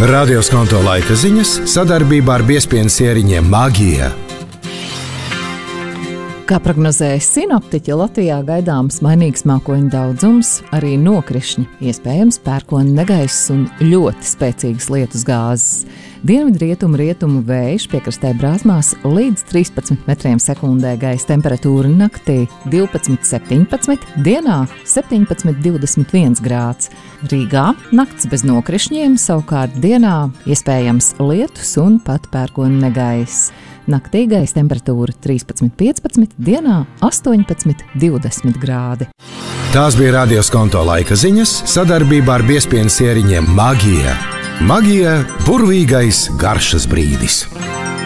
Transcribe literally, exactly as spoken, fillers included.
Radio Skonto laika ziņas sadarbībā ar biezpienu sieriņiem Magija. Kā prognozēja sinoptiķi, Latvijā gaidāms mainīgs mākoņu daudzums, arī nokrišņi, iespējams pērkona negaiss un ļoti spēcīgas lietus gāzes. Dienvidrietumu rietumu vējš piekrastē brāzmās līdz trīspadsmit metriem sekundē, gaisa temperatūra naktī divpadsmit septiņpadsmit, dienā septiņpadsmit divdesmit viens grāds. Rīgā nakts bez nokrišņiem, savukārt dienā iespējams lietus un pat pērkona negaiss. Naktī gaisa temperatūra trīspadsmit piecpadsmit, dienā astoņpadsmit divdesmit grādi. Tās bija Radio Skonto laika ziņas sadarbībā ar biezpienu sieriņiem Magija. Magija – burvīgais garšas brīdis.